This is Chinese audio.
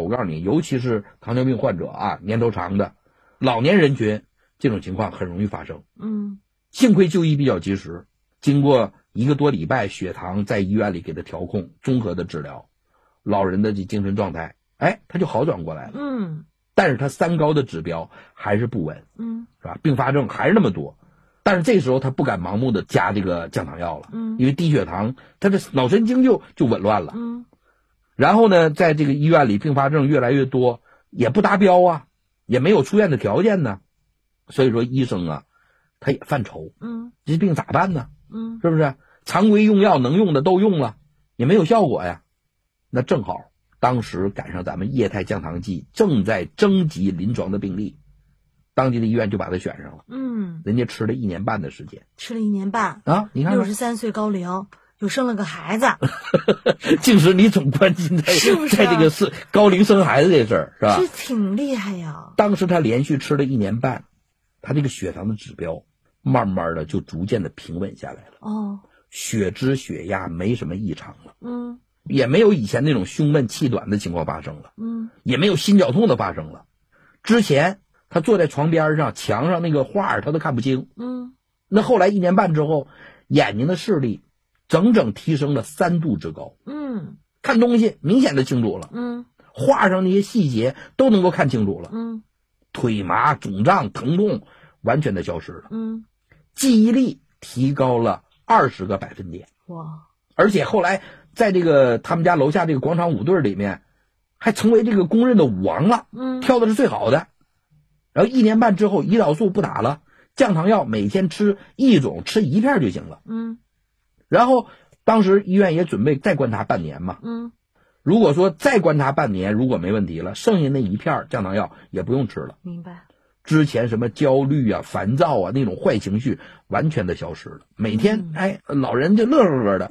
我告诉你，尤其是糖尿病患者啊，年头长的老年人群，这种情况很容易发生。幸亏就医比较及时，经过1个多礼拜血糖在医院里给他调控，综合的治疗，老人的这精神状态，他就好转过来了。但是他3高的指标还是不稳，是吧？并发症还是那么多。但是这时候他不敢盲目的加这个降糖药了，因为低血糖，他的脑神经就紊乱了。然后呢，在这个医院里并发症越来越多，也不达标啊，也没有出院的条件呢。所以说医生啊，他也犯愁，这病咋办呢？是不是？常规用药能用的都用了，也没有效果呀。那正好当时赶上咱们液态降糖剂正在征集临床的病例，当地的医院就把他选上了。人家吃了1年半的时间， 吃了1年半啊！你看看 ，63岁高龄，又生了个孩子。 净是你总关心在这个高龄生孩子这事儿，是吧？ 这挺厉害呀。 当时他连续吃了1年半，他这个血糖的指标慢慢的就逐渐的平稳下来了。血脂血压没什么异常了。也没有以前那种胸闷气短的情况发生了。也没有心绞痛的发生了。之前他坐在床边上，墙上那个画他都看不清。那后来1年半之后，眼睛的视力整整提升了3度之高。看东西明显的清楚了。画上那些细节都能够看清楚了。腿麻肿胀疼痛完全的消失了。记忆力提高了20个百分点。 哇！ 而且后来在这个他们家楼下这个广场舞队里面，还成为这个公认的舞王了。跳的是最好的。然后1年半之后，胰岛素不打了，降糖药每天吃1种，吃1片就行了。然后当时医院也准备再观察半年嘛。如果说再观察半年，如果没问题了，剩下那1片降糖药也不用吃了。 明白。 之前什么焦虑啊、烦躁啊那种坏情绪完全的消失了，每天老人就乐呵呵的。